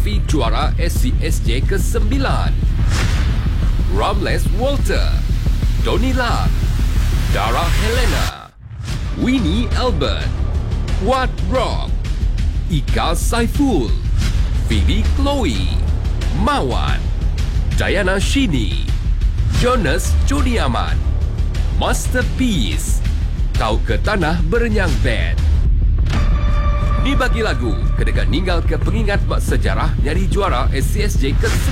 Raffi juara SCSJ ke-9. Ramles Walter, Tony Lam, Dara Helena, Winnie Albert, Wat Rock, Ika Saiful, Vivi Chloe, Mawan, Diana Shini, Jonas Jodiaman, Masterpiece, Kau ke Tanah Berenyang Band. Dibagi lagu, kedekat ninggal ke pengingat bak sejarah jadi juara SCSJ ke-9.